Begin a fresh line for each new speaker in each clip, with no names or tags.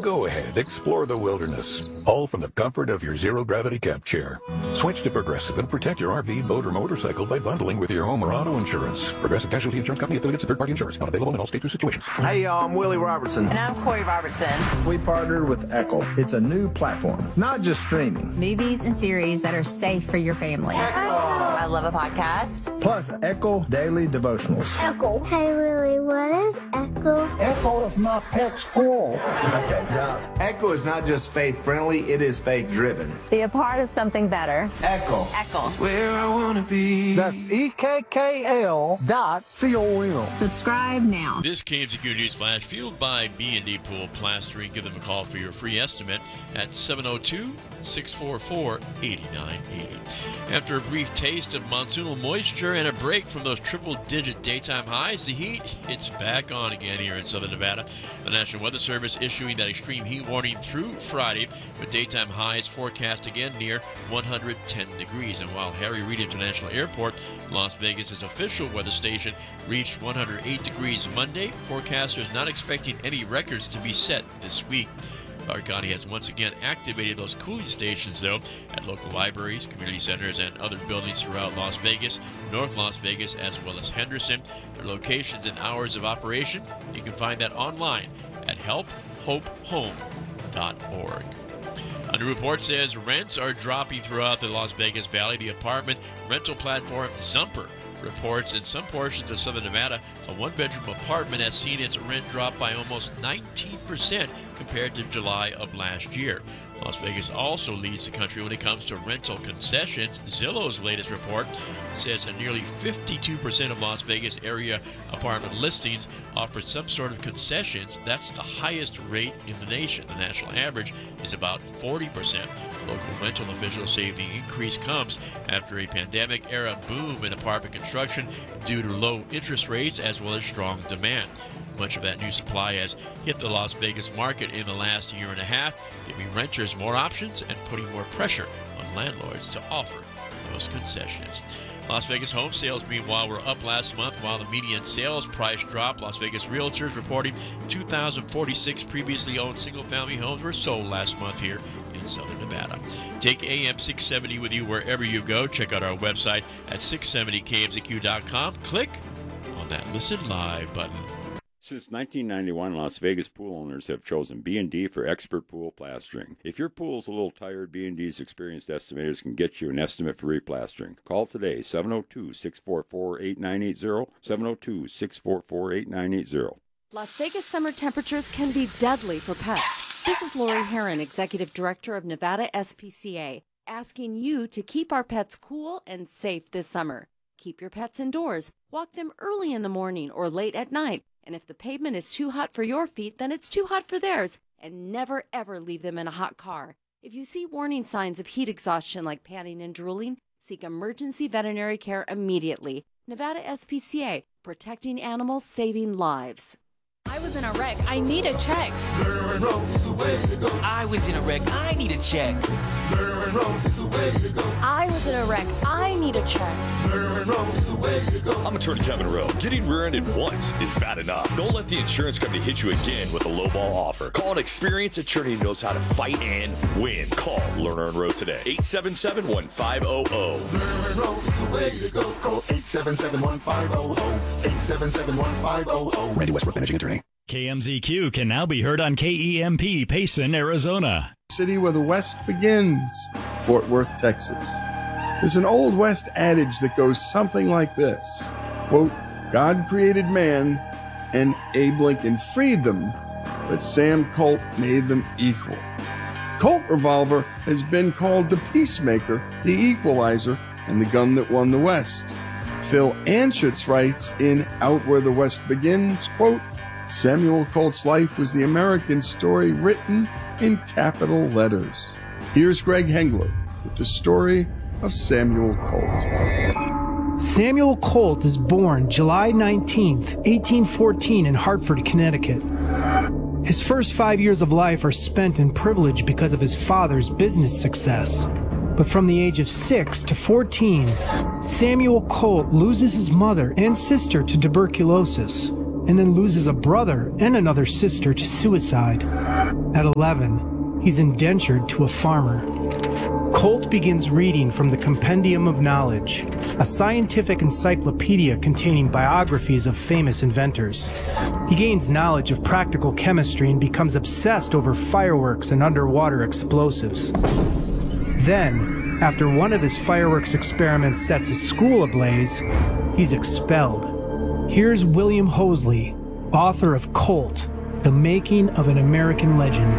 Go ahead, explore the wilderness, all from the comfort of your zero-gravity camp chair. Switch to Progressive and protect your RV, boat, or motorcycle by bundling with your home or auto insurance. Progressive Casualty Insurance Company affiliates and third-party insurance. Not available in all states or situations.
Hey, y'all, I'm Willie Robertson.
And I'm Corey Robertson.
We partnered with Echo. It's a new platform, not just streaming.
Movies and series that are safe for your family.
I love a podcast.
Plus, Echo Daily Devotionals.
Echo. Hey, Willie, what is Echo?
Echo is my pet squirrel.
Okay, now, Echo is not just faith-friendly, it is faith-driven.
Be a part of something better.
Echo.
Echo.
Where I want to be.
That's EKKL.com.
Subscribe now.
This KMZQ News Flash, fueled by B&D Pool Plastering. Give them a call for your free estimate at 702-644-8980. After a brief taste of monsoonal moisture and a break from those triple-digit daytime highs, the heat, it's back on again here in southern Nevada. The National Weather Service issuing that extreme heat warning through Friday, with daytime highs forecast again near 110 degrees. And while Harry Reid International Airport, Las Vegas' official weather station, reached 108 degrees Monday, forecasters not expecting any records to be set this week. Clark County has once again activated those cooling stations, though, at local libraries, community centers, and other buildings throughout Las Vegas, North Las Vegas, as well as Henderson. Their locations and hours of operation, you can find that online at helphopehome.org. A new report says rents are dropping throughout the Las Vegas Valley. The apartment rental platform Zumper reports in some portions of southern Nevada, a one-bedroom apartment has seen its rent drop by almost 19% compared to July of last year. Las Vegas also leads the country when it comes to rental concessions. Zillow's latest report says that nearly 52% of Las Vegas area apartment listings offer some sort of concessions. That's the highest rate in the nation. The national average is about 40%. Local rental officials say the increase comes after a pandemic-era boom in apartment construction due to low interest rates as well as strong demand. Much of that new supply has hit the Las Vegas market in the last year and a half, giving renters more options and putting more pressure on landlords to offer those concessions. Las Vegas home sales, meanwhile, were up last month while the median sales price dropped. Las Vegas realtors reporting 2,046 previously owned single-family homes were sold last month here in southern Nevada. Take AM 670 with you wherever you go. Check out our website at 670kmzq.com. Click on that Listen Live button.
Since 1991, Las Vegas pool owners have chosen B&D for expert pool plastering. If your pool is a little tired, B&D's experienced estimators can get you an estimate for replastering. Call today, 702-644-8980, 702-644-8980.
Las Vegas summer temperatures can be deadly for pets. This is Lori Herron, Executive Director of Nevada SPCA, asking you to keep our pets cool and safe this summer. Keep your pets indoors. Walk them early in the morning or late at night. And if the pavement is too hot for your feet, then it's too hot for theirs. And never, ever leave them in a hot car. If you see warning signs of heat exhaustion like panting and drooling, seek emergency veterinary care immediately. Nevada SPCA, protecting animals, saving lives.
I was in a wreck. I need a check.
I was in a wreck. I need a check.
I was in a wreck. I need a check.
I'm attorney Kevin Rowe. Getting rear-ended once is bad enough. Don't let the insurance company hit you again with a lowball offer. Call an experienced attorney who knows how to fight and win. Call Lerner and Rowe today. 877-1500.
Lerner and Rowe is the way to go. Call 877-1500. 877-1500.
Randy Westbrook, managing attorney. KMZQ can now be heard on KEMP, Payson, Arizona.
City where the West begins, Fort Worth, Texas. There's an Old West adage that goes something like this, quote, God created man and Abe Lincoln freed them, but Sam Colt made them equal. Colt revolver has been called the peacemaker, the equalizer, and the gun that won the West. Phil Anschutz writes in Out Where the West Begins, quote, Samuel Colt's life was the American story written in capital letters. Here's Greg Hengler with the story of Samuel Colt.
Samuel Colt is born July 19th, 1814 in Hartford, Connecticut. His first 5 years of life are spent in privilege because of his father's business success. But from the age of 6 to 14, Samuel Colt loses his mother and sister to tuberculosis. and then loses a brother and another sister to suicide. At 11, he's indentured to a farmer. Colt begins reading from the Compendium of Knowledge, a scientific encyclopedia containing biographies of famous inventors. He gains knowledge of practical chemistry and becomes obsessed over fireworks and underwater explosives. Then, after one of his fireworks experiments sets his school ablaze, he's expelled. Here's William Hoseley, author of Colt, The Making of an American Legend.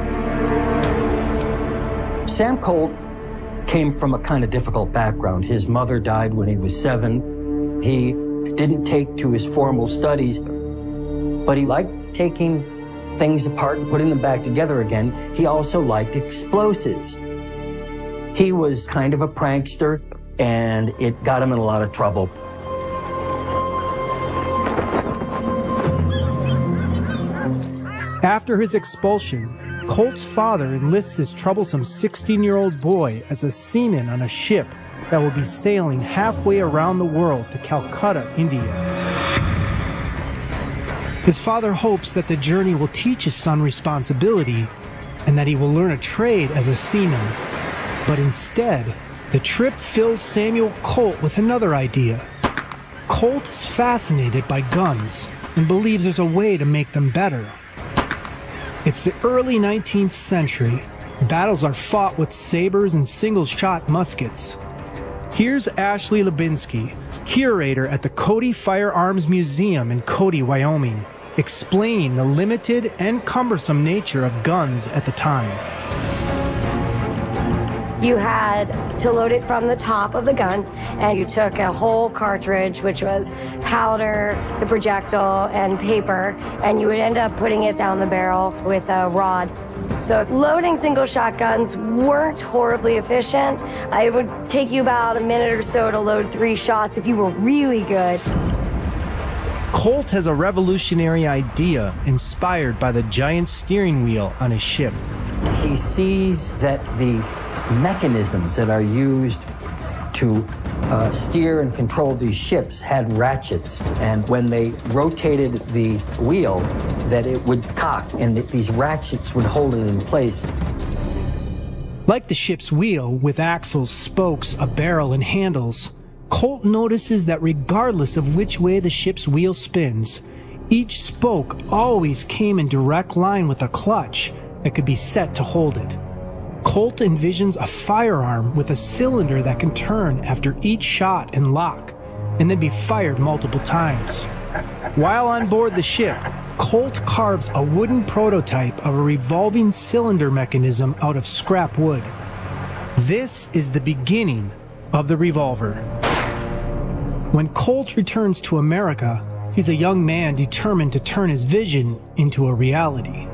Sam Colt came from a kind of difficult background. His mother died when he was 7. He didn't take to his formal studies, but he liked taking things apart and putting them back together again. He also liked explosives. He was kind of a prankster, and it got him in a lot of trouble.
After his expulsion, Colt's father enlists his troublesome 16-year-old boy as a seaman on a ship that will be sailing halfway around the world to Calcutta, India. His father hopes that the journey will teach his son responsibility and that he will learn a trade as a seaman. But instead, the trip fills Samuel Colt with another idea. Colt is fascinated by guns and believes there's a way to make them better. It's the early 19th century. Battles are fought with sabers and single-shot muskets. Here's Ashley Lubinsky, curator at the Cody Firearms Museum in Cody, Wyoming, explaining the limited and cumbersome nature of guns at the time.
You had to load it from the top of the gun, and you took a whole cartridge, which was powder, the projectile, and paper, and you would end up putting it down the barrel with a rod. So loading single shotguns weren't horribly efficient. It would take you about a minute or so to load 3 shots if you were really good.
Colt has a revolutionary idea inspired by the giant steering wheel on his ship.
He sees that the mechanisms that are used to steer and control these ships had ratchets, and when they rotated the wheel, that it would cock and that these ratchets would hold it in place.
Like the ship's wheel, with axles, spokes, a barrel, and handles, Colt notices that regardless of which way the ship's wheel spins, each spoke always came in direct line with a clutch that could be set to hold it. Colt envisions a firearm with a cylinder that can turn after each shot and lock, and then be fired multiple times. While on board the ship, Colt carves a wooden prototype of a revolving cylinder mechanism out of scrap wood. This is the beginning of the revolver. When Colt returns to America, he's a young man determined to turn his vision into a reality.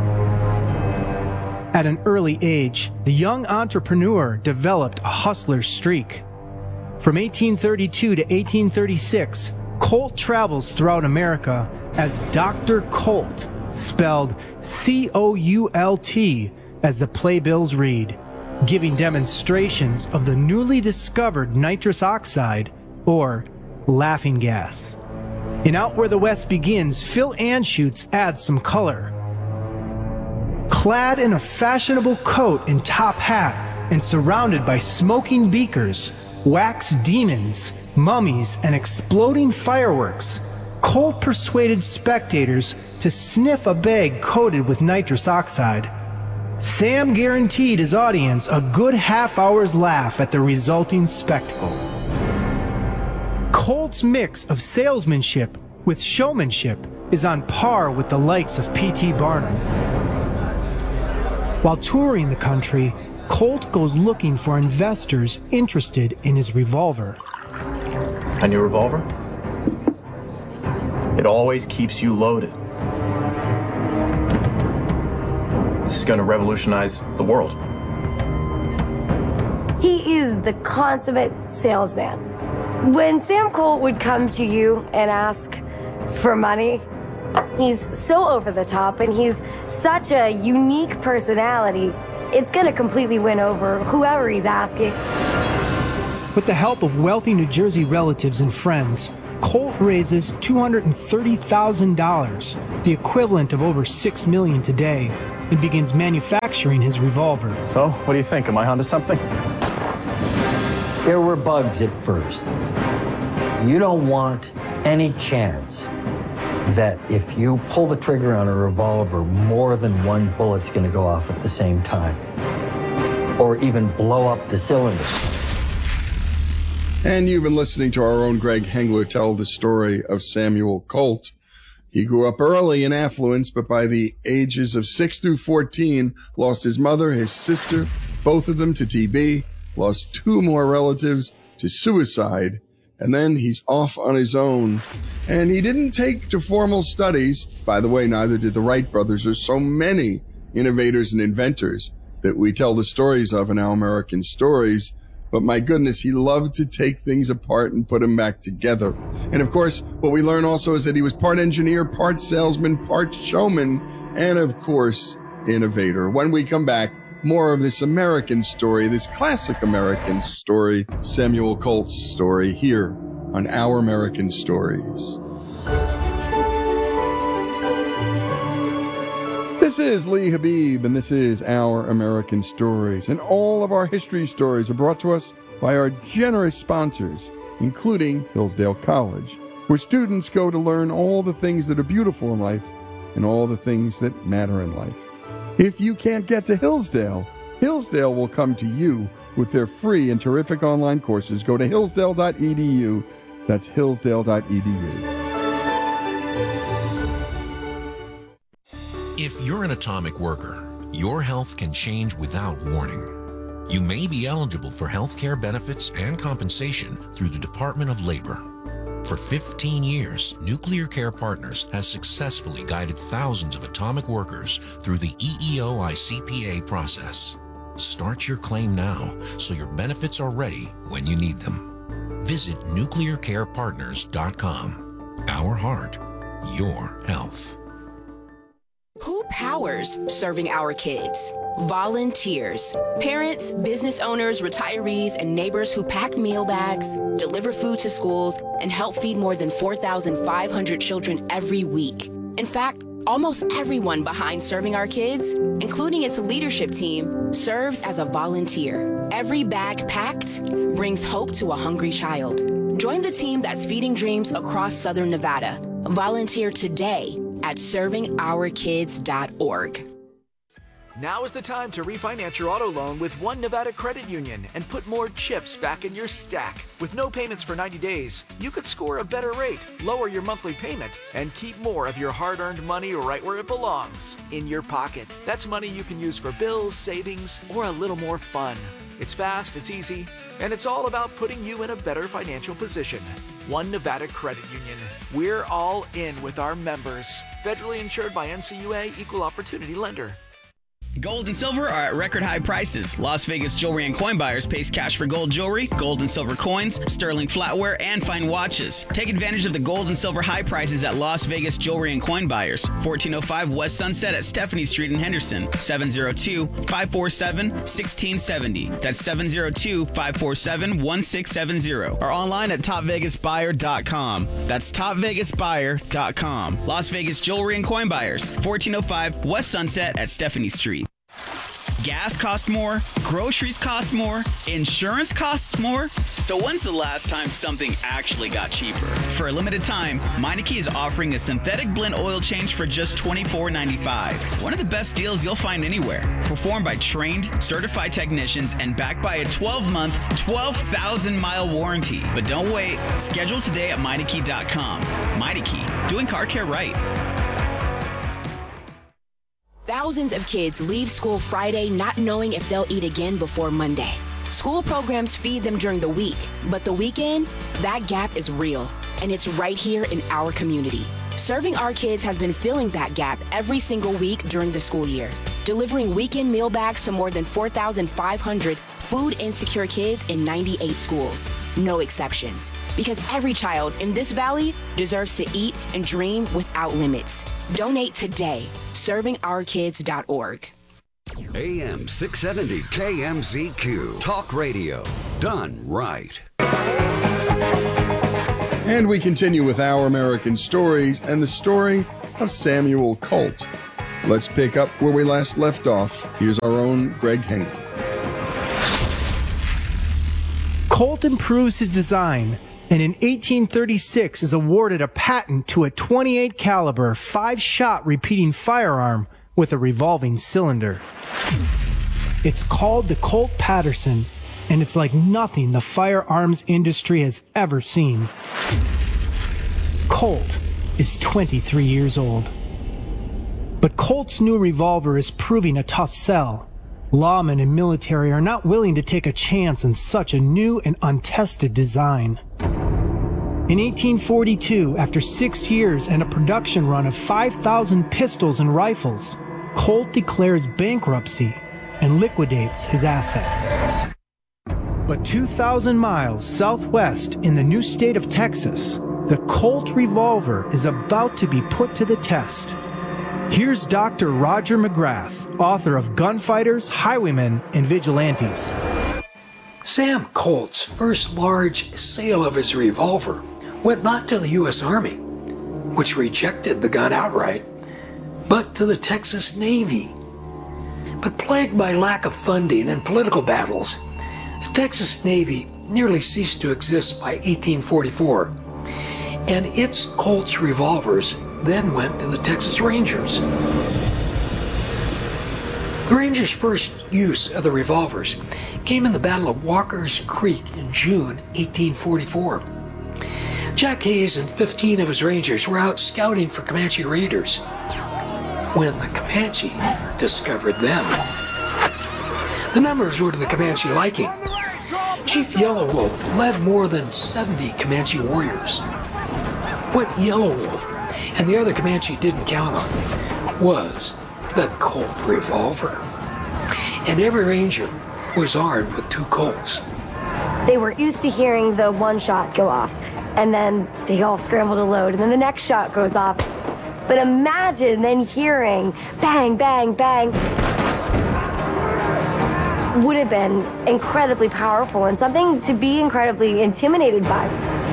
At an early age, the young entrepreneur developed a hustler's streak. From 1832 to 1836, Colt travels throughout America as Dr. Colt, spelled C-O-U-L-T, as the playbills read, giving demonstrations of the newly discovered nitrous oxide, or laughing gas. In Out Where the West Begins, Phil Anschutz adds some color. Clad in a fashionable coat and top hat and surrounded by smoking beakers, wax demons, mummies, and exploding fireworks, Colt persuaded spectators to sniff a bag coated with nitrous oxide. Sam guaranteed his audience a good half-hour's laugh at the resulting spectacle. Colt's mix of salesmanship with showmanship is on par with the likes of P.T. Barnum. While touring the country, Colt goes looking for investors interested in his revolver.
A new revolver? It always keeps you loaded. This is going to revolutionize the world.
He is the consummate salesman. When Sam Colt would come to you and ask for money, he's so over the top and he's such a unique personality, it's going to completely win over whoever he's asking.
With the help of wealthy New Jersey relatives and friends, Colt raises $230,000, the equivalent of over $6 million today, and begins manufacturing his revolver.
So, what do you think? Am I onto something?
There were bugs at first. You don't want any chance that if you pull the trigger on a revolver, more than one bullet's going to go off at the same time, or even blow up the cylinder.
And you've been listening to our own Greg Hengler tell the story of Samuel Colt. He grew up early in affluence, but by the ages of 6 through 14, lost his mother, his sister, both of them to TB, lost 2 more relatives to suicide, and then he's off on his own. And he didn't take to formal studies. By the way, neither did the Wright brothers. There's so many innovators and inventors that we tell the stories of in Our American Stories. But my goodness, he loved to take things apart and put them back together. And of course, what we learn also is that he was part engineer, part salesman, part showman, and of course, innovator. When we come back, more of this American story, this classic American story, Samuel Colt's story, here on Our American Stories. This is Lee Habib, and this is Our American Stories. And all of our history stories are brought to us by our generous sponsors, including Hillsdale College, where students go to learn all the things that are beautiful in life and all the things that matter in life. If you can't get to Hillsdale, Hillsdale will come to you with their free and terrific online courses. Go to hillsdale.edu. That's hillsdale.edu.
If you're an atomic worker, your health can change without warning. You may be eligible for health care benefits and compensation through the Department of Labor. For 15 years, Nuclear Care Partners has successfully guided thousands of atomic workers through the EEO-ICPA process. Start your claim now so your benefits are ready when you need them. Visit nuclearcarepartners.com. Our heart, your health.
Who powers serving our kids? Volunteers. Parents, business owners, retirees, and neighbors who pack meal bags, deliver food to schools, and help feed more than 4,500 children every week. In fact, almost everyone behind Serving Our Kids, including its leadership team, serves as a volunteer. Every bag packed brings hope to a hungry child. Join the team that's feeding dreams across Southern Nevada. Volunteer today at ServingOurKids.org.
Now is the time to refinance your auto loan with One Nevada Credit Union and put more chips back in your stack. With no payments for 90 days, you could score a better rate, lower your monthly payment, and keep more of your hard-earned money right where it belongs, in your pocket. That's money you can use for bills, savings, or a little more fun. It's fast, it's easy, and it's all about putting you in a better financial position. One Nevada Credit Union. We're all in with our members. Federally insured by NCUA, Equal Opportunity Lender.
Gold and silver are at record high prices. Las Vegas Jewelry and Coin Buyers pays cash for gold jewelry, gold and silver coins, sterling flatware, and fine watches. Take advantage of the gold and silver high prices at Las Vegas Jewelry and Coin Buyers, 1405 West Sunset at Stephanie Street in Henderson, 702-547-1670. That's 702-547-1670. Or online at topvegasbuyer.com. That's topvegasbuyer.com. Las Vegas Jewelry and Coin Buyers, 1405 West Sunset at Stephanie Street. Gas costs more, groceries cost more, insurance costs more. So when's the last time something actually got cheaper? For a limited time, Meineke is offering a synthetic blend oil change for just $24.95. One of the best deals you'll find anywhere. Performed by trained, certified technicians and backed by a 12-month, 12,000-mile warranty. But don't wait. Schedule today at Meineke.com. Meineke, doing car care right.
Thousands of kids leave school Friday not knowing if they'll eat again before Monday. School programs feed them during the week, but the weekend, that gap is real, and it's right here in our community. Serving Our Kids has been filling that gap every single week during the school year, delivering weekend meal bags to more than 4,500 food-insecure kids in 98 schools. No exceptions, because every child in this valley deserves to eat and dream without limits. Donate today. ServingOurKids.org.
AM 670 KMZQ. Talk radio. Done right.
And we continue with Our American Stories and the story of Samuel Colt. Let's pick up where we last left off. Here's our own Greg Henry.
Colt improves his design, and in 1836 is awarded a patent to a .28 caliber 5-shot repeating firearm with a revolving cylinder. It's called the Colt Patterson, and it's like nothing the firearms industry has ever seen. Colt is 23 years old. But Colt's new revolver is proving a tough sell. Lawmen and military are not willing to take a chance on such a new and untested design. In 1842, after 6 years and a production run of 5,000 pistols and rifles, Colt declares bankruptcy and liquidates his assets. But 2,000 miles southwest in the new state of Texas, the Colt revolver is about to be put to the test. Here's Dr. Roger McGrath, author of Gunfighters, Highwaymen, and Vigilantes.
Sam Colt's first large sale of his revolver went not to the U.S. Army, which rejected the gun outright, but to the Texas Navy. But plagued by lack of funding and political battles, the Texas Navy nearly ceased to exist by 1844, and its Colt's revolvers then went to the Texas Rangers. The Rangers' first use of the revolvers came in the Battle of Walker's Creek in June 1844. Jack Hayes and 15 of his Rangers were out scouting for Comanche raiders when the Comanche discovered them. The numbers were to the Comanche liking. Chief Yellow Wolf led more than 70 Comanche warriors. What Yellow Wolf and the other Comanche didn't count on was the Colt revolver. And every ranger was armed with 2 Colts.
They were used to hearing the one shot go off, and then they all scramble to load, and then the next shot goes off. But imagine then hearing bang, bang, bang. Would have been incredibly powerful and something to be incredibly intimidated by.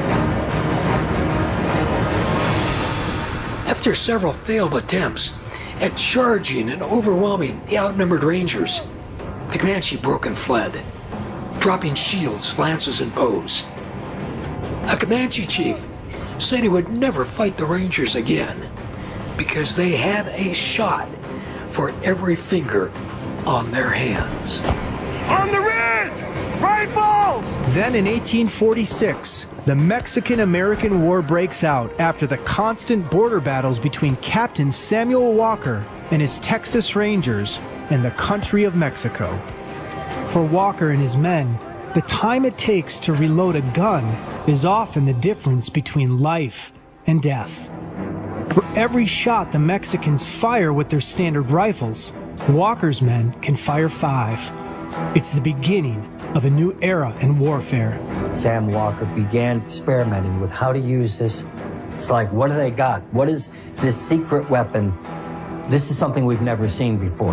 After several failed attempts at charging and overwhelming the outnumbered Rangers, the Comanche broke and fled, dropping shields, lances, and bows. A Comanche chief said he would never fight the Rangers again because they had a shot for every finger on their hands.
On the ridge! Rifles!
Then in 1846, the Mexican-American War breaks out after the constant border battles between Captain Samuel Walker and his Texas Rangers in the country of Mexico. For Walker and his men, the time it takes to reload a gun is often the difference between life and death. For every shot the Mexicans fire with their standard rifles, Walker's men can fire 5. It's the beginning of a new era in warfare.
Sam Walker began experimenting with how to use this. It's like, what do they got? What is this secret weapon? This is something we've never seen before.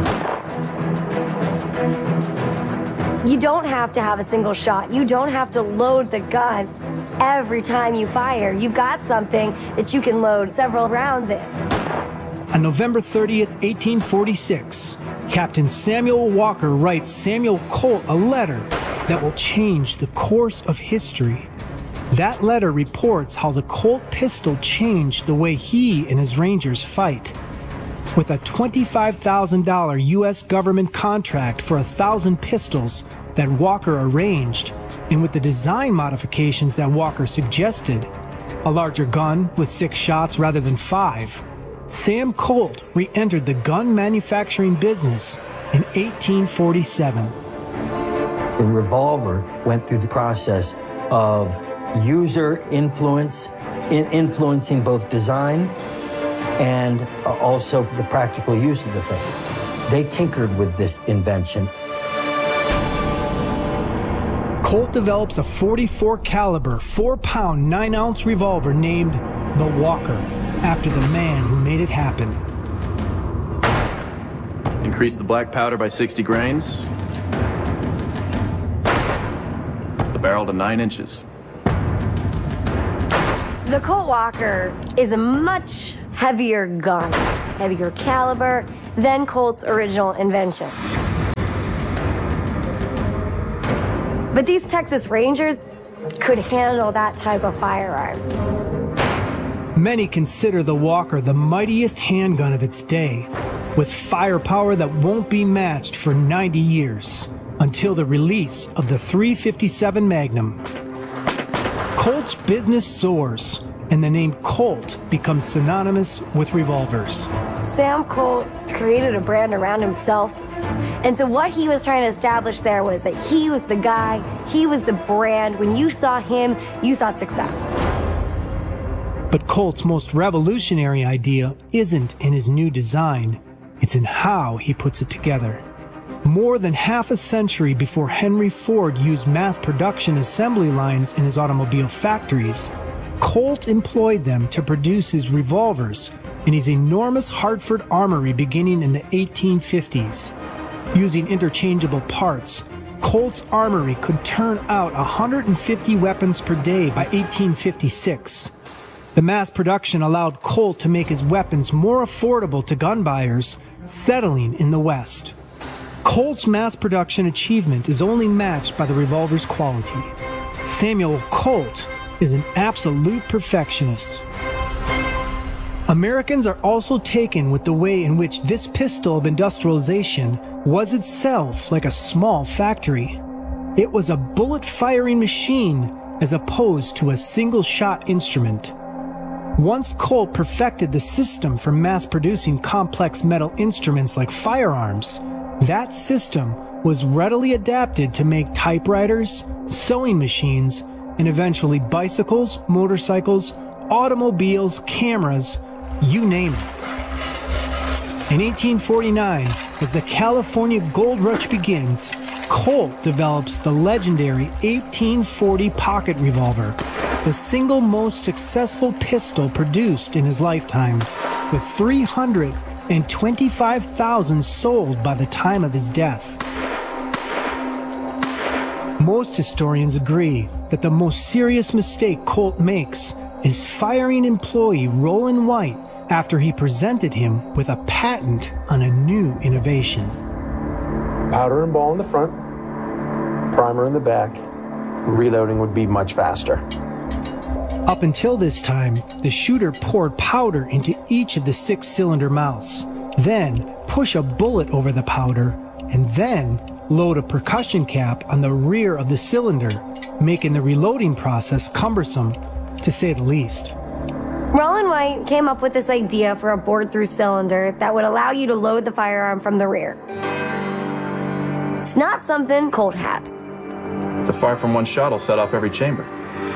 You don't have to have a single shot. You don't have to load the gun every time you fire. You've got something that you can load several rounds in.
On November 30th, 1846, Captain Samuel Walker writes Samuel Colt a letter that will change the course of history. That letter reports how the Colt pistol changed the way he and his Rangers fight. With a $25,000 U.S. government contract for 1,000 pistols that Walker arranged, and with the design modifications that Walker suggested, a larger gun with 6 shots rather than 5, Sam Colt re-entered the gun manufacturing business in 1847.
The revolver went through the process of user influence, influencing both design and also the practical use of the thing. They tinkered with this invention.
Colt develops a .44 caliber, 4-pound, 9-ounce revolver named the Walker, after the man who made it happen.
Increase the black powder by 60 grains. The barrel to 9 inches.
The Colt Walker is a much heavier gun, heavier caliber than Colt's original invention. But these Texas Rangers could handle that type of firearm.
Many consider the Walker the mightiest handgun of its day, with firepower that won't be matched for 90 years, until the release of the .357 Magnum. Colt's business soars, and the name Colt becomes synonymous with revolvers.
Sam Colt created a brand around himself. And so what he was trying to establish there was that he was the guy, he was the brand. When you saw him, you thought success.
But Colt's most revolutionary idea isn't in his new design, it's in how he puts it together. More than half a century before Henry Ford used mass production assembly lines in his automobile factories, Colt employed them to produce his revolvers in his enormous Hartford armory beginning in the 1850s. Using interchangeable parts, Colt's armory could turn out 150 weapons per day by 1856. The mass production allowed Colt to make his weapons more affordable to gun buyers settling in the West. Colt's mass production achievement is only matched by the revolver's quality. Samuel Colt is an absolute perfectionist. Americans are also taken with the way in which this pistol of industrialization was itself like a small factory. It was a bullet-firing machine as opposed to a single-shot instrument. Once Colt perfected the system for mass-producing complex metal instruments like firearms, that system was readily adapted to make typewriters, sewing machines, and eventually bicycles, motorcycles, automobiles, cameras, you name it. In 1849, as the California Gold Rush begins, Colt develops the legendary 1840 pocket revolver, the single most successful pistol produced in his lifetime, with 325,000 sold by the time of his death. Most historians agree that the most serious mistake Colt makes is firing employee Roland White after he presented him with a patent on a new innovation.
Powder and ball in the front, primer in the back. Reloading would be much faster.
Up until this time, the shooter poured powder into each of the 6-cylinder mouths, then push a bullet over the powder, and then load a percussion cap on the rear of the cylinder, making the reloading process cumbersome, to say the least.
Roland White came up with this idea for a bored-through cylinder that would allow you to load the firearm from the rear. It's not something Colt had.
The fire from one shot will set off every chamber.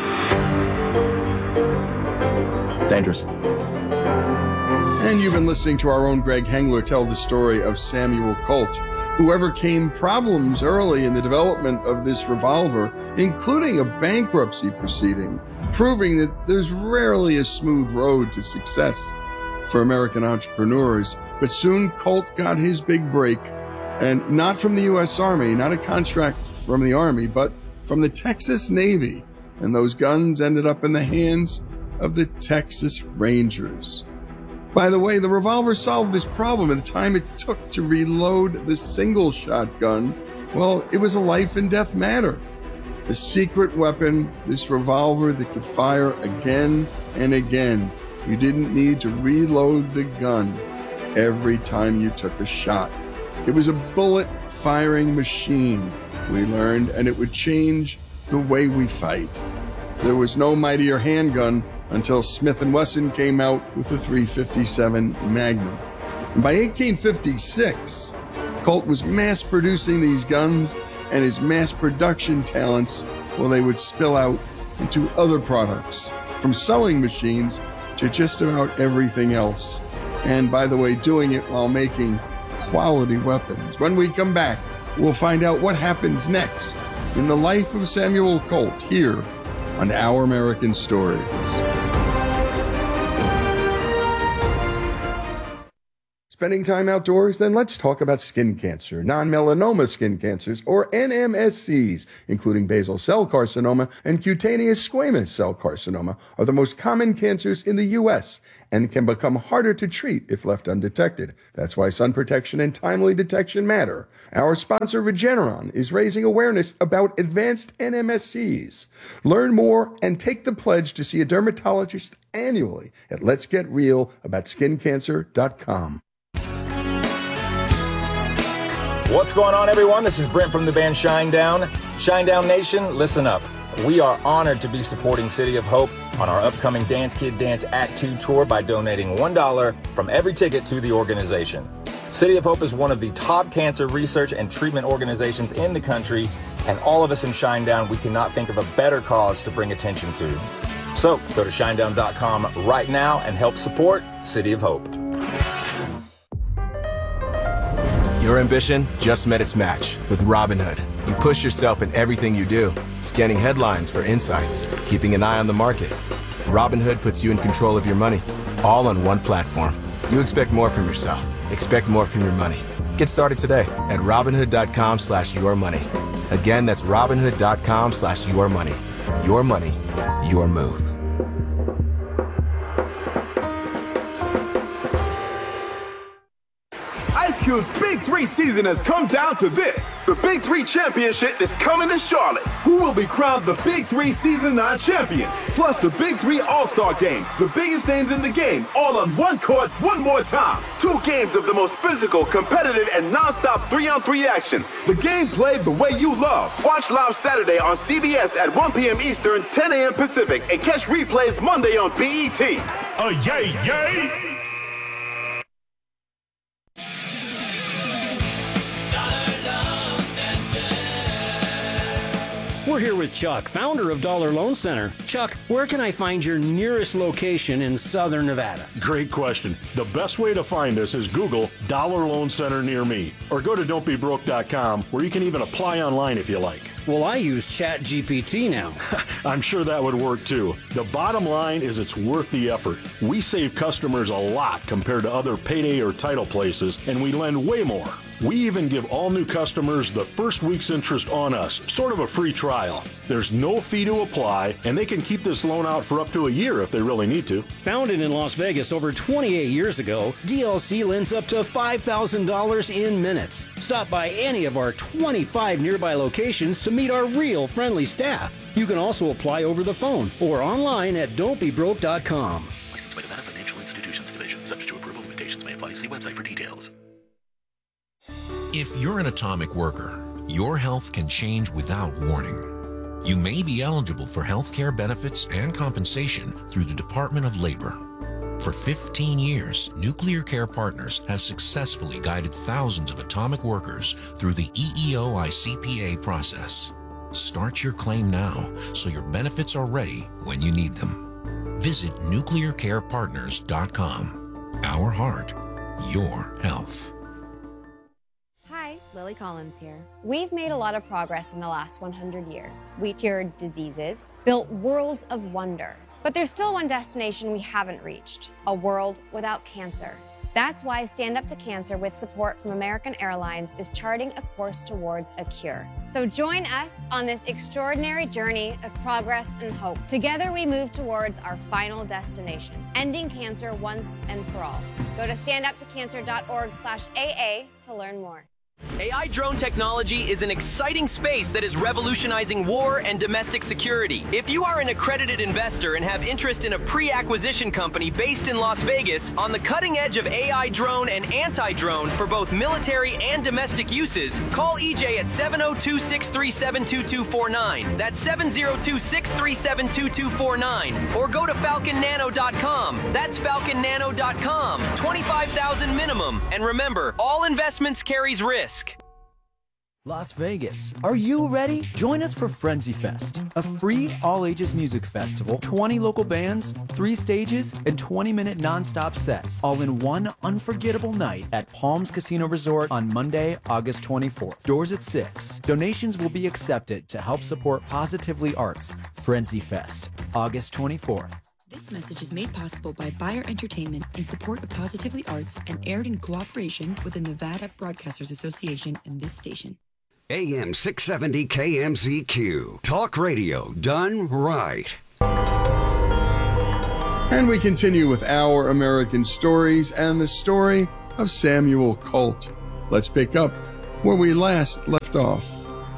It's dangerous.
And you've been listening to our own Greg Hengler tell the story of Samuel Colt, who overcame problems early in the development of this revolver, including a bankruptcy proceeding, proving that there's rarely a smooth road to success for American entrepreneurs. But soon Colt got his big break, and not from the U.S. Army, not a contract from the Army, but from the Texas Navy. And those guns ended up in the hands of the Texas Rangers. By the way, the revolver solved this problem in the time it took to reload the single shotgun. Well, it was a life and death matter. The secret weapon, this revolver that could fire again and again. You didn't need to reload the gun every time you took a shot. It was a bullet-firing machine, we learned, and it would change the way we fight. There was no mightier handgun until Smith & Wesson came out with the .357 Magnum. And by 1856, Colt was mass-producing these guns, and his mass production talents, well, they would spill out into other products, from sewing machines to just about everything else. And by the way, doing it while making quality weapons. When we come back, we'll find out what happens next in the life of Samuel Colt here on Our American Stories. Spending time outdoors? Then let's talk about skin cancer. Non-melanoma skin cancers, or NMSCs, including basal cell carcinoma and cutaneous squamous cell carcinoma, are the most common cancers in the U.S. and can become harder to treat if left undetected. That's why sun protection and timely detection matter. Our sponsor, Regeneron, is raising awareness about advanced NMSCs. Learn more and take the pledge to see a dermatologist annually at letsgetrealaboutSkinCancer.com.
What's going on, everyone? This is Brent from the band Shinedown. Shinedown Nation, listen up. We are honored to be supporting City of Hope on our upcoming Dance Kid Dance Act 2 tour by donating $1 from every ticket to the organization. City of Hope is one of the top cancer research and treatment organizations in the country, and all of us in Shinedown, we cannot think of a better cause to bring attention to. So go to shinedown.com right now and help support City of Hope.
Your ambition just met its match with Robinhood. You push yourself in everything you do, scanning headlines for insights, keeping an eye on the market. Robinhood puts you in control of your money, all on one platform. You expect more from yourself. Expect more from your money. Get started today at Robinhood.com/yourmoney. Again, that's Robinhood.com/yourmoney. Your money, your move.
Ice Cube's Big 3 season has come down to this. The Big 3 Championship is coming to Charlotte. Who will be crowned the Big 3 Season 9 champion? Plus the Big 3 All-Star Game. The biggest names in the game, all on one court, one more time. 2 games of the most physical, competitive, and non-stop 3-on-3 action. The game played the way you love. Watch live Saturday on CBS at 1 p.m. Eastern, 10 a.m. Pacific, and catch replays Monday on BET. Yay, yay!
We're here with Chuck, founder of Dollar Loan Center. Chuck, where can I find your nearest location in Southern Nevada?
Great question. The best way to find us is Google Dollar Loan Center near me, or go to don'tbebroke.com, where you can even apply online if you like.
Well, I use ChatGPT now.
I'm sure that would work too. The bottom line is it's worth the effort. We save customers a lot compared to other payday or title places, and we lend way more. We even give all new customers the first week's interest on us, sort of a free trial. There's no fee to apply, and they can keep this loan out for up to a year if they really need to.
Founded in Las Vegas over 28 years ago, DLC lends up to $5,000 in minutes. Stop by any of our 25 nearby locations to meet our real friendly staff. You can also apply over the phone or online at don'tbebroke.com.
Licensed by Nevada Financial Institutions Division. Subject to approval, limitations may apply. See website for details. If you're an atomic worker, your health can change without warning. You may be eligible for health care benefits and compensation through the Department of Labor. For 15 years, Nuclear Care Partners has successfully guided thousands of atomic workers through the EEO-ICPA process. Start your claim now so your benefits are ready when you need them. Visit nuclearcarepartners.com. Our heart, your health.
Lily Collins here. We've made a lot of progress in the last 100 years. We cured diseases, built worlds of wonder. But there's still one destination we haven't reached, a world without cancer. That's why Stand Up to Cancer, with support from American Airlines, is charting a course towards a cure. So join us on this extraordinary journey of progress and hope. Together we move towards our final destination, ending cancer once and for all. Go to standuptocancer.org/AA to learn more.
AI drone technology is an exciting space that is revolutionizing war and domestic security. If you are an accredited investor and have interest in a pre-acquisition company based in Las Vegas on the cutting edge of AI drone and anti-drone for both military and domestic uses, call EJ at 702-637-2249. That's 702-637-2249. Or go to falconnano.com. That's falconnano.com. $25,000 minimum. And remember, all investments carries risk.
Las Vegas. Are you ready? Join us for Frenzy Fest, a free all-ages music festival, 20 local bands, 3 stages, and 20-minute non-stop sets, all in one unforgettable night at Palms Casino Resort on Monday, August 24th. Doors at 6. Donations will be accepted to help support Positively Arts. Frenzy Fest, August 24th.
This message is made possible by Bayer Entertainment in support of Positively Arts and aired in cooperation with the Nevada Broadcasters Association and this station.
AM 670 KMZQ. Talk radio done right.
And we continue with Our American Stories and the story of Samuel Colt. Let's pick up where we last left off.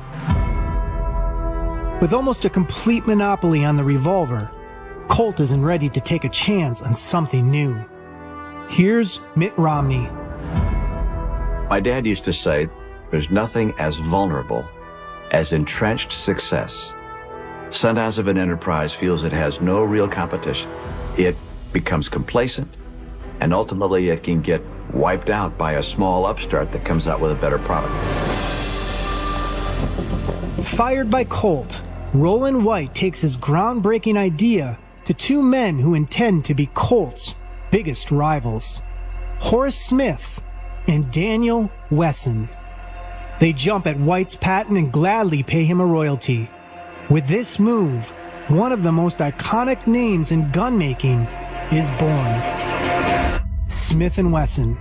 With almost a complete monopoly on the revolver, Colt isn't ready to take a chance on something new. Here's Mitt Romney.
My dad used to say, there's nothing as vulnerable as entrenched success. Sometimes if an enterprise feels it has no real competition, it becomes complacent, and ultimately it can get wiped out by a small upstart that comes out with a better product.
Fired by Colt, Roland White takes his groundbreaking idea to two men who intend to be Colt's biggest rivals, Horace Smith and Daniel Wesson. They jump at White's patent and gladly pay him a royalty. With this move, one of the most iconic names in gun making is born: Smith & Wesson.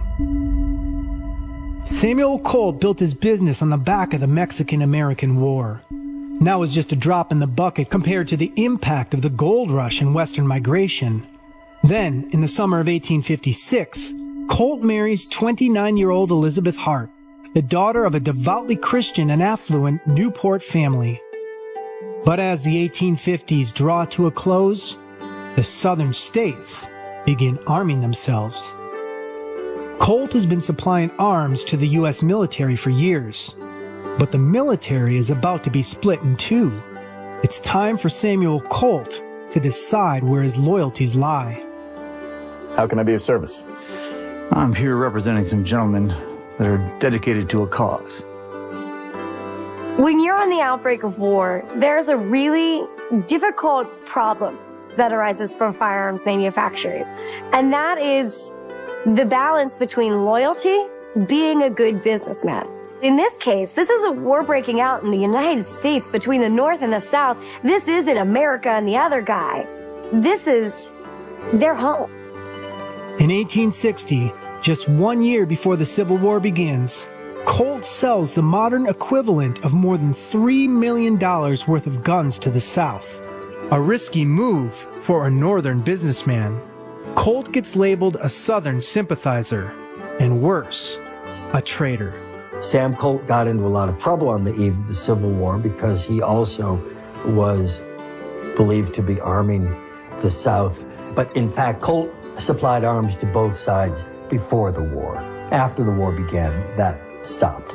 Samuel Colt built his business on the back of the Mexican-American War. Now is just a drop in the bucket compared to the impact of the gold rush and Western migration. Then, in the summer of 1856, Colt marries 29-year-old Elizabeth Hart, the daughter of a devoutly Christian and affluent Newport family. But as the 1850s draw to a close, the southern states begin arming themselves. Colt has been supplying arms to the U.S. military for years, but the military is about to be split in two. It's time for Samuel Colt to decide where his loyalties lie.
How can I be of service? I'm here representing some gentlemen that are dedicated to a cause.
When you're on the outbreak of war, there's a really difficult problem that arises for firearms manufacturers, and that is the balance between loyalty and being a good businessman. In this case, this is a war breaking out in the United States between the North and the South. This isn't America and the other guy. This is their home.
In 1860, just 1 year before the Civil War begins, Colt sells the modern equivalent of more than $3 million worth of guns to the South. A risky move for a Northern businessman. Colt gets labeled a Southern sympathizer, and worse, a traitor.
Sam Colt got into a lot of trouble on the eve of the Civil War because he also was believed to be arming the South. But in fact, Colt supplied arms to both sides before the war. After the war began, that stopped.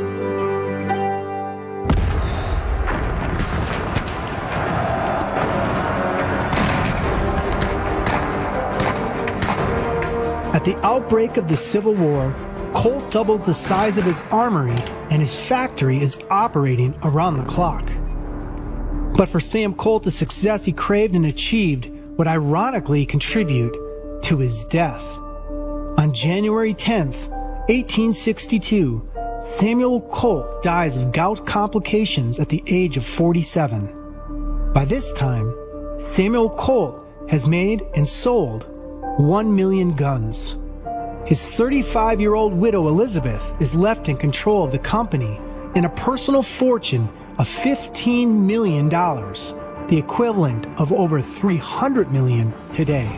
At the outbreak of the Civil War, Colt doubles the size of his armory and his factory is operating around the clock. But for Sam Colt, the success he craved and achieved would ironically contribute to his death. On January 10th, 1862, Samuel Colt dies of gout complications at the age of 47. By this time, Samuel Colt has made and sold 1 million guns. His 35-year-old widow Elizabeth is left in control of the company and a personal fortune of $15 million, the equivalent of over $300 million today.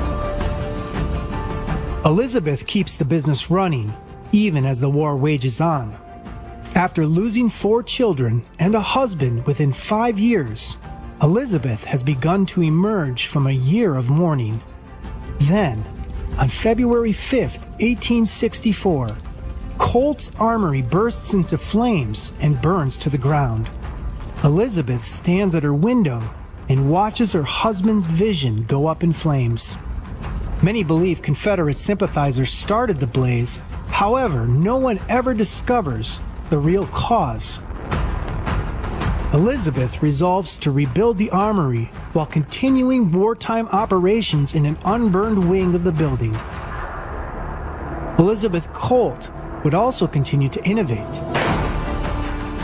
Elizabeth keeps the business running, even as the war wages on. After losing 4 children and a husband within 5 years, Elizabeth has begun to emerge from a year of mourning. Then, on February 5th, 1864, Colt's armory bursts into flames and burns to the ground. Elizabeth stands at her window and watches her husband's vision go up in flames. Many believe Confederate sympathizers started the blaze. However, no one ever discovers the real cause. Elizabeth resolves to rebuild the armory while continuing wartime operations in an unburned wing of the building. Elizabeth Colt would also continue to innovate,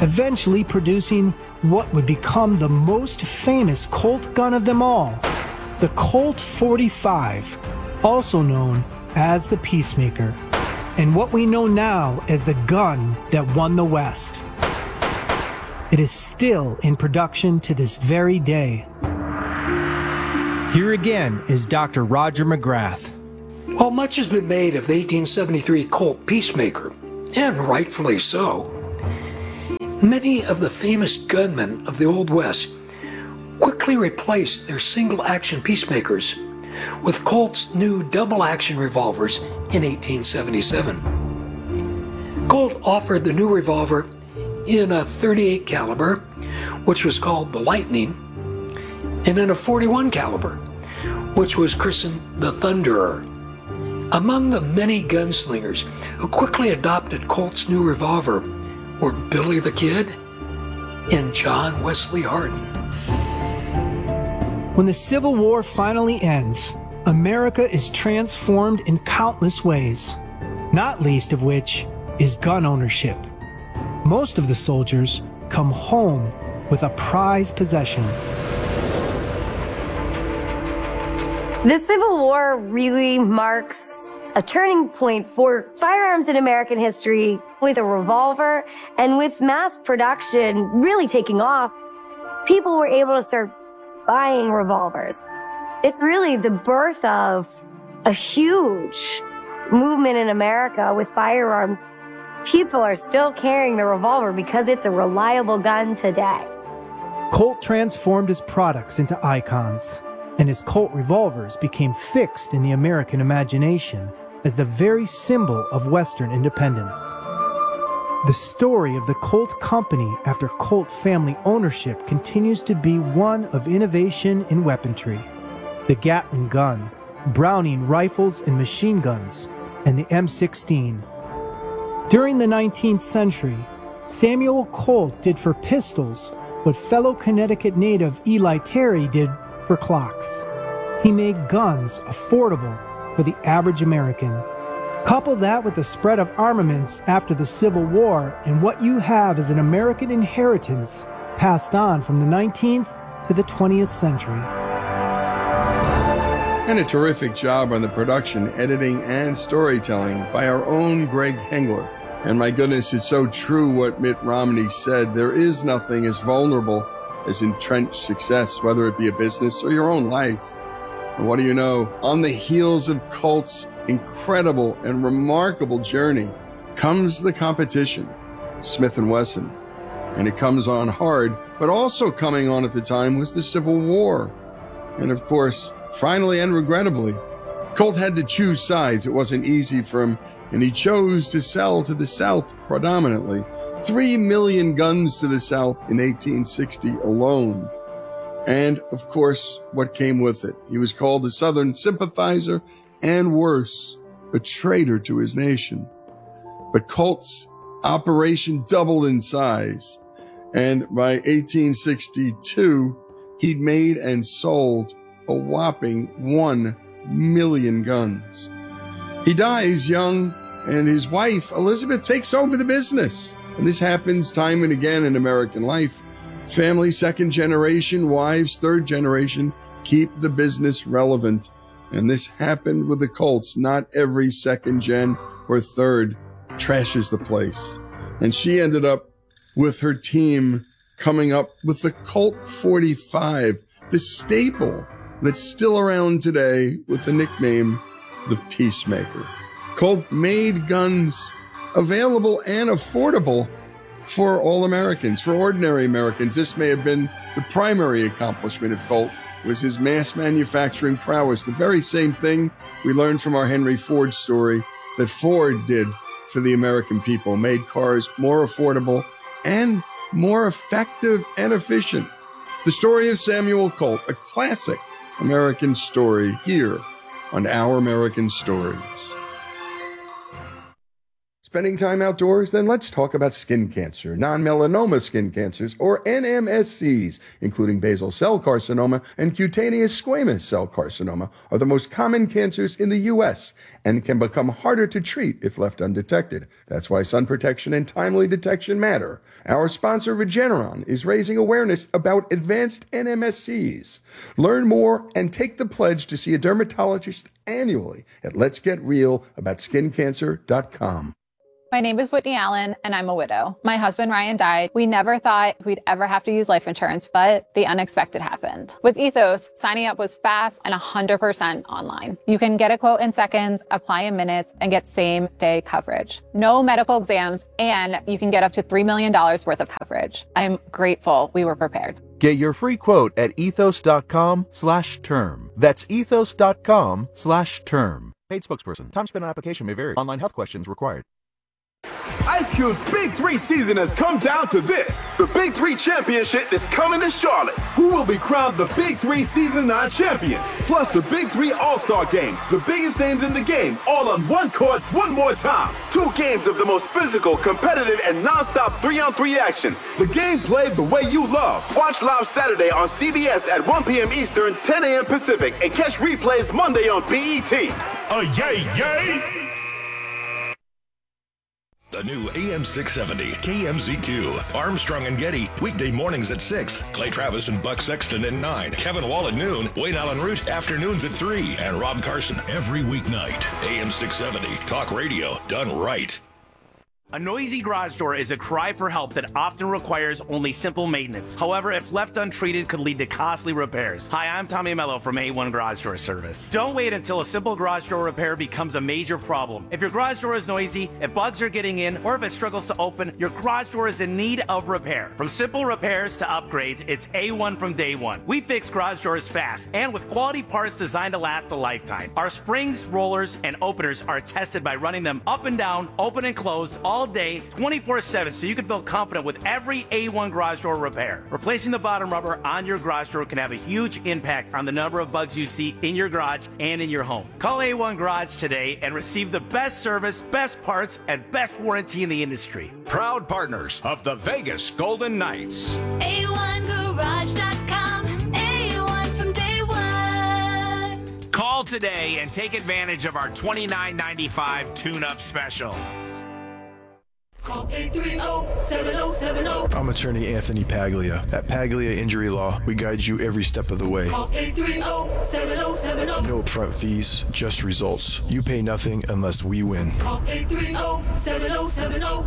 eventually producing what would become the most famous Colt gun of them all, the Colt 45, also known as the Peacemaker, and what we know now as the gun that won the West. It is still in production to this very day. Here again is Dr. Roger McGrath.
While much has been made of the 1873 Colt Peacemaker, and rightfully so, many of the famous gunmen of the Old West quickly replaced their single-action Peacemakers with Colt's new double-action revolvers in 1877. Colt offered the new revolver in a .38 caliber, which was called the Lightning, and in a .41 caliber, which was christened the Thunderer. Among the many gunslingers who quickly adopted Colt's new revolver were Billy the Kid and John Wesley Hardin.
When the Civil War finally ends, America is transformed in countless ways, not least of which is gun ownership. Most of the soldiers come home with a prized possession.
The Civil War really marks a turning point for firearms in American history, with a revolver and with mass production really taking off. People were able to start buying revolvers. It's really the birth of a huge movement in America with firearms. People are still carrying the revolver because it's a reliable gun today.
Colt transformed his products into icons, and his Colt revolvers became fixed in the American imagination as the very symbol of Western independence. The story of the Colt Company after Colt family ownership continues to be one of innovation in weaponry. The Gatling gun, Browning rifles and machine guns, and the M16. During the 19th century, Samuel Colt did for pistols what fellow Connecticut native Eli Terry did for clocks. He made guns affordable for the average American. Couple that with the spread of armaments after the Civil War, and what you have is an American inheritance passed on from the 19th to the 20th century.
And a terrific job on the production, editing, and storytelling by our own Greg Hengler. And my goodness, it's so true what Mitt Romney said. There is nothing as vulnerable as entrenched success, whether it be a business or your own life. And what do you know? On the heels of Colt's incredible and remarkable journey comes the competition, Smith & Wesson. And it comes on hard, but also coming on at the time was the Civil War. And of course, finally and regrettably, Colt had to choose sides. It wasn't easy for him, and he chose to sell to the South predominantly. 3 million guns to the South in 1860 alone. And, of course, what came with it. He was called a Southern sympathizer and worse, a traitor to his nation. But Colt's operation doubled in size, and by 1862, he'd made and sold a whopping 1 million guns. He dies young, and his wife, Elizabeth, takes over the business. And this happens time and again in American life. Family, second generation, wives, third generation, keep the business relevant. And this happened with the Colts. Not every second gen or third trashes the place. And she ended up with her team coming up with the Colt 45, the staple that's still around today with the nickname, the Peacemaker. Colt made guns available and affordable for all Americans, for ordinary Americans. This may have been the primary accomplishment of Colt, was his mass manufacturing prowess. The very same thing we learned from our Henry Ford story that Ford did for the American people, made cars more affordable and more effective and efficient. The story of Samuel Colt, a classic American story here on Our American Stories. Spending time outdoors? Then let's talk about skin cancer. Non-melanoma skin cancers, or NMSCs, including basal cell carcinoma and cutaneous squamous cell carcinoma, are the most common cancers in the U.S. and can become harder to treat if left undetected. That's why sun protection and timely detection matter. Our sponsor, Regeneron, is raising awareness about advanced NMSCs. Learn more and take the pledge to see a dermatologist annually at letsgetrealaboutSkinCancer.com.
My name is Whitney Allen, and I'm a widow. My husband, Ryan, died. We never thought we'd ever have to use life insurance, but the unexpected happened. With Ethos, signing up was fast and 100% online. You can get a quote in seconds, apply in minutes, and get same-day coverage. No medical exams, and you can get up to $3 million worth of coverage. I'm grateful we were prepared.
Get your free quote at ethos.com/term. That's ethos.com/term. Paid spokesperson. Time spent on application may vary. Online health questions required.
Ice Cube's Big 3 season has come down to this. The Big 3 Championship is coming to Charlotte. Who will be crowned the Big 3 Season 9 champion? Plus the Big 3 All-Star Game. The biggest names in the game, all on one court, one more time. 2 games of the most physical, competitive, and non-stop 3-on-3 action. The game played the way you love. Watch live Saturday on CBS at 1 p.m. Eastern, 10 a.m. Pacific, and catch replays Monday on BET.
Yay, yay!
The new AM 670 KMZQ. Armstrong and Getty, weekday mornings at 6. Clay Travis and Buck Sexton at 9. Kevin Wall at noon. Wayne Allen Root, afternoons at 3. And Rob Carson every weeknight. AM 670, talk radio done right.
A noisy garage door is a cry for help that often requires only simple maintenance. However, if left untreated, could lead to costly repairs. Hi, I'm Tommy Mello from A1 Garage Door Service. Don't wait until a simple garage door repair becomes a major problem. If your garage door is noisy, if bugs are getting in, or if it struggles to open, your garage door is in need of repair. From simple repairs to upgrades, it's A1 from day one. We fix garage doors fast and with quality parts designed to last a lifetime. Our springs, rollers, and openers are tested by running them up and down, open and closed, all day, 24/7, so you can feel confident with every A1 garage door repair. Replacing the bottom rubber on your garage door can have a huge impact on the number of bugs you see in your garage and in your home. Call A1 Garage today and receive the best service, best parts, and best warranty in the industry.
Proud partners of the Vegas Golden Knights.
A1Garage.com. A1 from day one.
Call today and take advantage of our $29.95 tune-up special.
Call 830-7070.
I'm attorney Anthony Paglia. At Paglia Injury Law, we guide you every step of the way.
Call 830-7070.
No upfront fees, just results. You pay nothing unless we win.
Call 830-7070.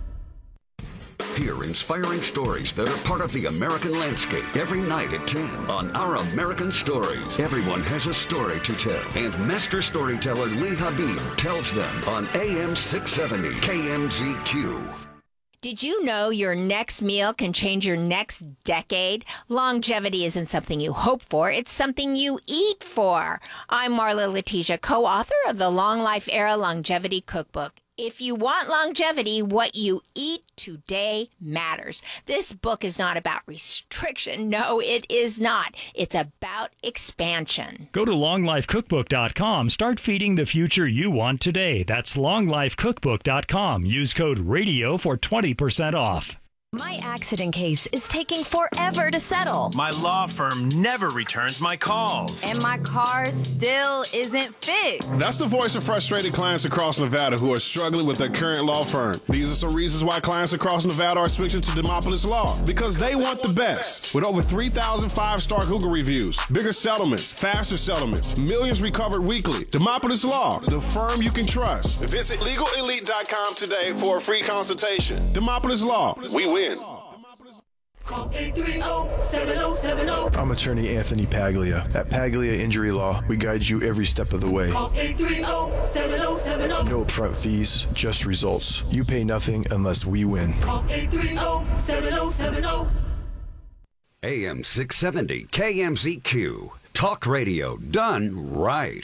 Hear inspiring stories that are part of the American landscape every night at 10 on Our American Stories. Everyone has a story to tell, and master storyteller Lee Habib tells them on AM 670 KMZQ.
Did you know your next meal can change your next decade? Longevity isn't something you hope for, it's something you eat for. I'm Marla Letitia, co-author of the Long Life Era Longevity Cookbook. If you want longevity, what you eat today matters. This book is not about restriction. No, it is not. It's about expansion.
Go to longlifecookbook.com. Start feeding the future you want today. That's longlifecookbook.com. Use code RADIO for 20% off.
My accident case is taking forever to settle.
My law firm never returns my calls.
And my car still isn't fixed.
That's the voice of frustrated clients across Nevada who are struggling with their current law firm. These are some reasons why clients across Nevada are switching to Demopolis Law. Because they want the best. With over 3,000 5-star Google reviews, bigger settlements, faster settlements, millions recovered weekly. Demopolis Law, the firm you can trust. Visit LegalElite.com today for a free consultation. Demopolis Law, we win.
Call 830-7070.
I'm attorney Anthony Paglia. At Paglia Injury Law, we guide you every step of the way.
Call 830-7070.
No upfront fees, just results. You pay nothing unless we win.
Call 830-7070.
AM 670 KMZQ. Talk radio done right.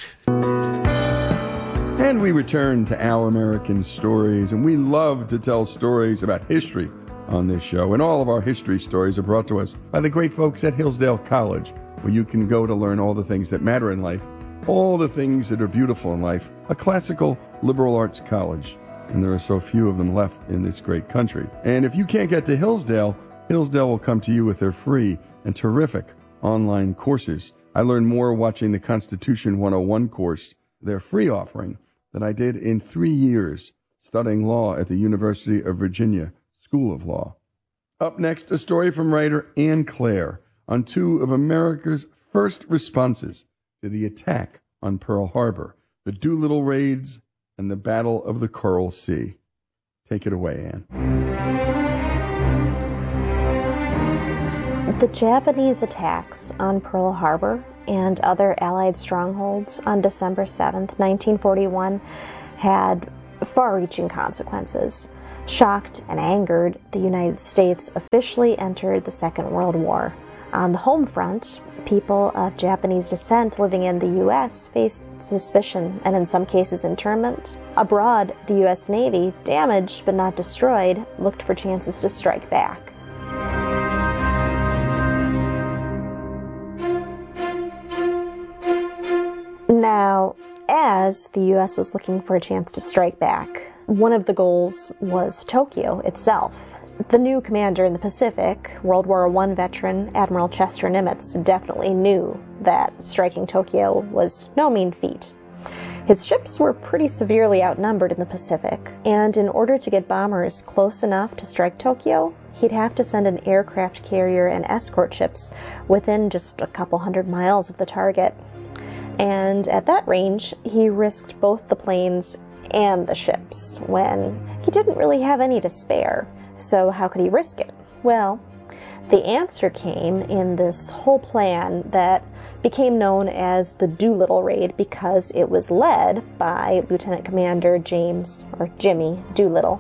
And we return to Our American Stories, and we love to tell stories about history on this show. And all of our history stories are brought to us by the great folks at Hillsdale College, where you can go to learn all the things that matter in life, all the things that are beautiful in life, a classical liberal arts college. and there are so few of them left in this great country. And if you can't get to Hillsdale, Hillsdale will come to you with their free and terrific online courses. I learned more watching the Constitution 101 course, their free offering, than I did in 3 years studying law at the University of Virginia School of Law. Up next, a story from writer Anne Claire on two of America's first responses to the attack on Pearl Harbor, the Doolittle raids and the Battle of the Coral Sea. Take it away, Anne.
The Japanese attacks on Pearl Harbor and other Allied strongholds on December 7th, 1941, had far-reaching consequences. Shocked and angered, the United States officially entered the Second World War. On the home front, people of Japanese descent living in the U.S. faced suspicion and in some cases internment. Abroad, the U.S. Navy, damaged but not destroyed, looked for chances to strike back. Now, as the U.S. was looking for a chance to strike back, one of the goals was Tokyo itself. The new commander in the Pacific, World War I veteran Admiral Chester Nimitz, definitely knew that striking Tokyo was no mean feat. His ships were pretty severely outnumbered in the Pacific, and in order to get bombers close enough to strike Tokyo, he'd have to send an aircraft carrier and escort ships within just a couple hundred miles of the target. And at that range, he risked both the planes and the ships when he didn't really have any to spare. So how could he risk it? Well, the answer came in this whole plan that became known as the Doolittle Raid because it was led by Lieutenant Commander Jimmy Doolittle.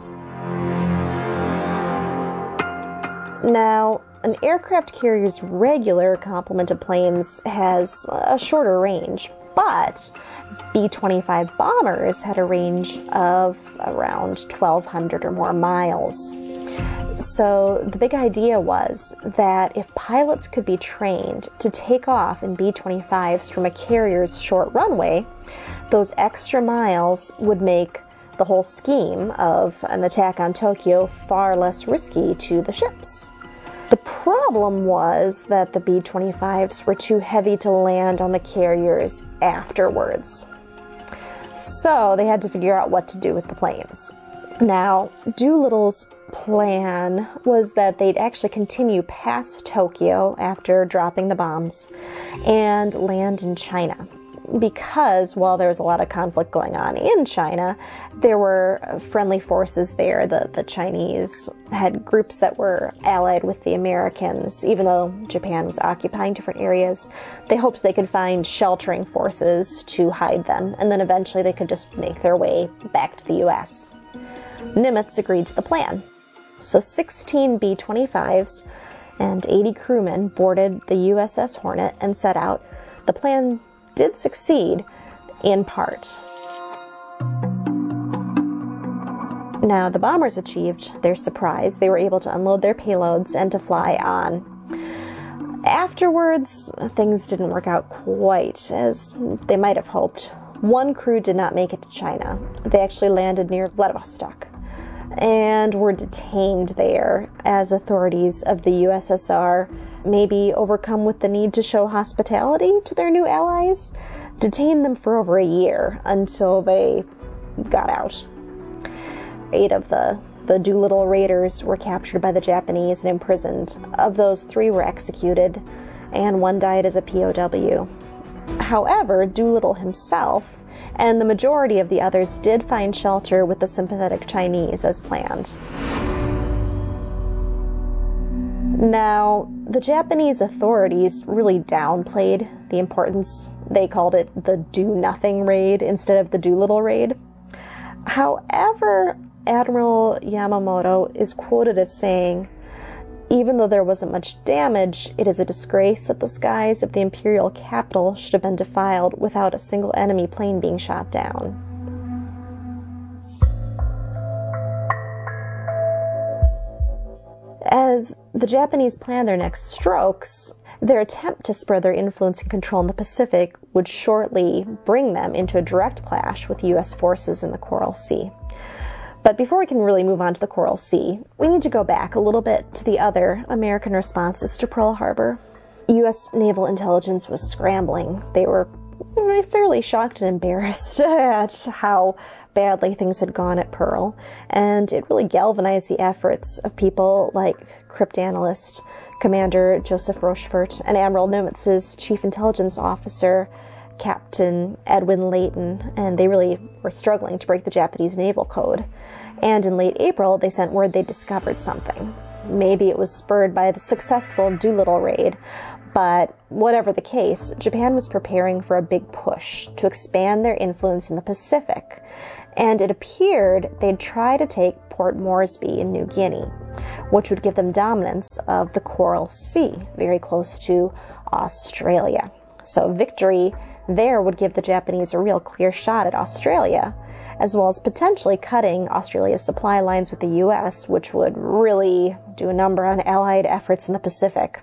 Now, an aircraft carrier's regular complement of planes has a shorter range, but B-25 bombers had a range of around 1,200 or more miles. So the big idea was that if pilots could be trained to take off in B-25s from a carrier's short runway, those extra miles would make the whole scheme of an attack on Tokyo far less risky to the ships. The problem was that the B-25s were too heavy to land on the carriers afterwards. So they had to figure out what to do with the planes. Now, Doolittle's plan was that they'd actually continue past Tokyo after dropping the bombs and land in China. Because while there was a lot of conflict going on in China, there were friendly forces there. The Chinese had groups that were allied with the Americans, even though Japan was occupying different areas. They hoped they could find sheltering forces to hide them, and then eventually they could just make their way back to the U.S. Nimitz agreed to the plan. So 16 B-25s and 80 crewmen boarded the USS Hornet and set out. The plan did succeed in part. Now, the bombers achieved their surprise. They were able to unload their payloads and to fly on. Afterwards, things didn't work out quite as they might have hoped. One crew did not make it to China. They actually landed near Vladivostok and were detained there as authorities of the USSR, maybe overcome with the need to show hospitality to their new allies, detained them for over a year until they got out. 8 of the Doolittle raiders were captured by the Japanese and imprisoned. Of those, 3 were executed, and 1 died as a POW. However, Doolittle himself and the majority of the others did find shelter with the sympathetic Chinese as planned. Now, the Japanese authorities really downplayed the importance. They called it the Do-Nothing Raid instead of the Doolittle Raid. However, Admiral Yamamoto is quoted as saying, "Even though there wasn't much damage, it is a disgrace that the skies of the imperial capital should have been defiled without a single enemy plane being shot down." As the Japanese planned their next strokes, their attempt to spread their influence and control in the Pacific would shortly bring them into a direct clash with U.S. forces in the Coral Sea. But before we can really move on to the Coral Sea, we need to go back a little bit to the other American responses to Pearl Harbor. U.S. naval intelligence was scrambling. They were fairly shocked and embarrassed at how badly things had gone at Pearl, and it really galvanized the efforts of people like cryptanalyst Commander Joseph Rochefort and Admiral Nimitz's chief intelligence officer, Captain Edwin Layton, and they really were struggling to break the Japanese naval code. And in late April, they sent word they discovered something. Maybe it was spurred by the successful Doolittle raid, but whatever the case, Japan was preparing for a big push to expand their influence in the Pacific, and it appeared they'd try to take Port Moresby in New Guinea, which would give them dominance of the Coral Sea, very close to Australia. So victory there would give the Japanese a real clear shot at Australia, as well as potentially cutting Australia's supply lines with the U.S., which would really do a number on Allied efforts in the Pacific.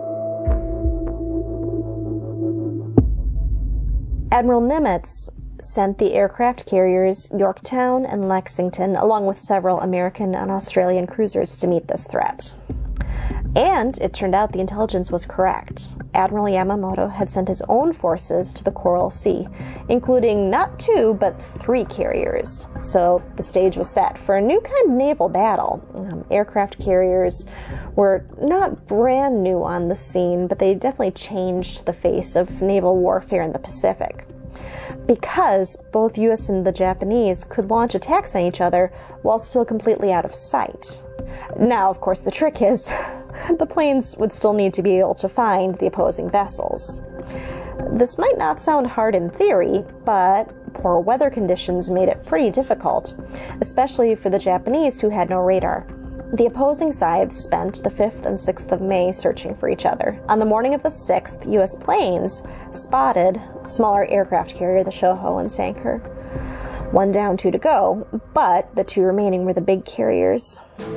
Admiral Nimitz sent the aircraft carriers Yorktown and Lexington, along with several American and Australian cruisers, to meet this threat. And it turned out the intelligence was correct. Admiral Yamamoto had sent his own forces to the Coral Sea, including not 2, but 3 carriers. So the stage was set for a new kind of naval battle. Aircraft carriers were not brand new on the scene, but they definitely changed the face of naval warfare in the Pacific, because both U.S. and the Japanese could launch attacks on each other while still completely out of sight. Now, of course, the trick is the planes would still need to be able to find the opposing vessels. This might not sound hard in theory, but poor weather conditions made it pretty difficult, especially for the Japanese, who had no radar. The opposing sides spent the 5th and 6th of May searching for each other. On the morning of the 6th, U.S. planes spotted smaller aircraft carrier, the Shoho, and sank her. 1 down, 2 to go, but the 2 remaining were the big carriers.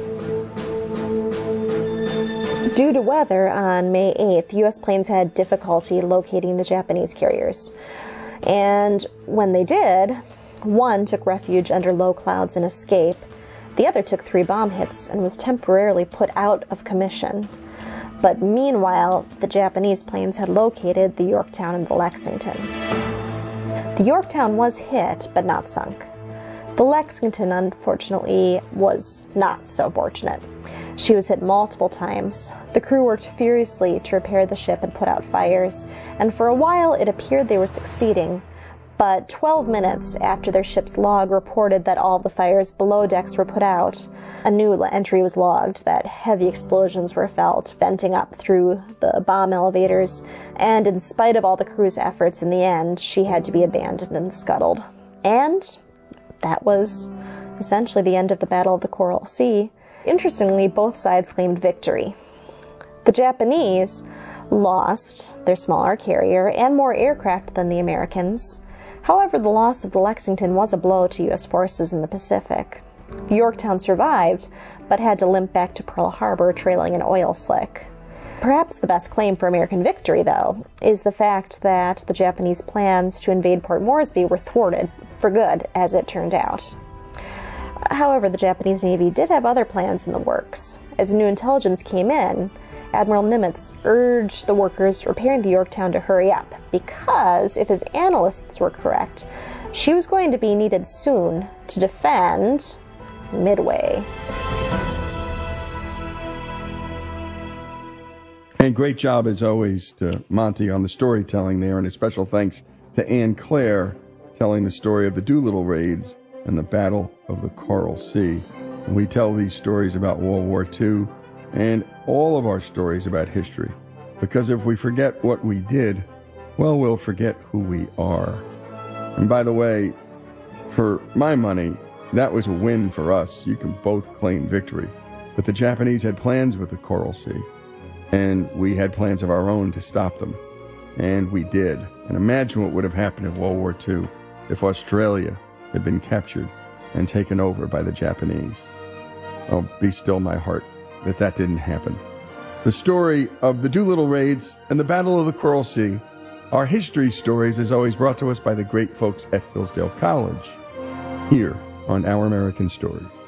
Due to weather, on May 8th, U.S. planes had difficulty locating the Japanese carriers. And when they did, 1 took refuge under low clouds and escaped. The other took 3 bomb hits and was temporarily put out of commission. But meanwhile, the Japanese planes had located the Yorktown and the Lexington. The Yorktown was hit, but not sunk. The Lexington, unfortunately, was not so fortunate. She was hit multiple times. The crew worked furiously to repair the ship and put out fires, and for a while it appeared they were succeeding. But 12 minutes after their ship's log reported that all of the fires below decks were put out, a new entry was logged that heavy explosions were felt, venting up through the bomb elevators, and in spite of all the crew's efforts, in the end, she had to be abandoned and scuttled. And that was essentially the end of the Battle of the Coral Sea. Interestingly, both sides claimed victory. The Japanese lost their smaller carrier and more aircraft than the Americans. However, the loss of the Lexington was a blow to U.S. forces in the Pacific. The Yorktown survived, but had to limp back to Pearl Harbor trailing an oil slick. Perhaps the best claim for American victory, though, is the fact that the Japanese plans to invade Port Moresby were thwarted, for good, as it turned out. However, the Japanese Navy did have other plans in the works. As new intelligence came in, Admiral Nimitz urged the workers repairing the Yorktown to hurry up, because if his analysts were correct, she was going to be needed soon to defend Midway.
And great job, as always, to Monty on the storytelling there, and a special thanks to Anne Claire telling the story of the Doolittle raids and the Battle of the Coral Sea. And we tell these stories about World War II and all of our stories about history, because if we forget what we did, well, we'll forget who we are. And by the way, for my money, that was a win for us. You can both claim victory. But the Japanese had plans with the Coral Sea, and we had plans of our own to stop them. And we did. And imagine what would have happened in World War II if Australia had been captured and taken over by the Japanese. Oh, be still my heart that didn't happen. The story of the Doolittle raids and the Battle of the Coral Sea are history stories, as always, brought to us by the great folks at Hillsdale College, here on Our American Stories.